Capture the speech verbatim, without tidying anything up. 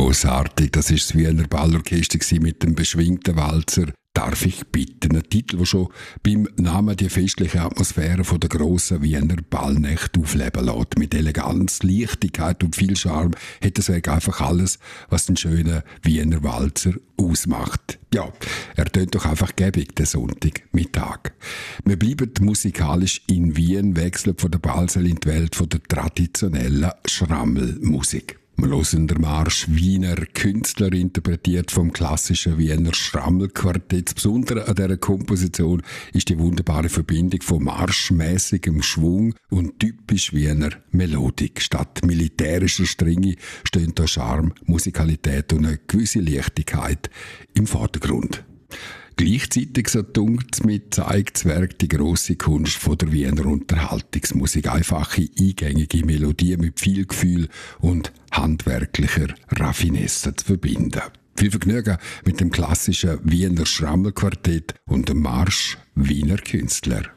Grossartig, das ist das Wiener Ballorchester mit dem beschwingten Walzer «Darf ich bitten?» Ein Titel, der schon beim Namen die festliche Atmosphäre von der grossen Wiener Ballnacht aufleben lässt. Mit Eleganz, Leichtigkeit und viel Charme hat das Werk einfach alles, was den schönen Wiener Walzer ausmacht. Ja, er tönt doch einfach gäbig, den Sonntagmittag. Wir bleiben musikalisch in Wien, wechseln von der Ballsaal in die Welt von der traditionellen Schrammelmusik. Wir hören den Marsch Wiener Künstler, interpretiert vom klassischen Wiener Schrammelquartett. Das Besondere an dieser Komposition ist die wunderbare Verbindung von marschmäßigem Schwung und typisch Wiener Melodik. Statt militärischer Strenge stehen da Charme, Musikalität und eine gewisse Leichtigkeit im Vordergrund. Gleichzeitig, so dunkt mit zeigt das Werk die grosse Kunst von der Wiener Unterhaltungsmusik. Einfache, eingängige Melodien mit viel Gefühl und handwerklicher Raffinesse zu verbinden. Viel Vergnügen mit dem klassischen Wiener Schrammelquartett und dem Marsch Wiener Künstler.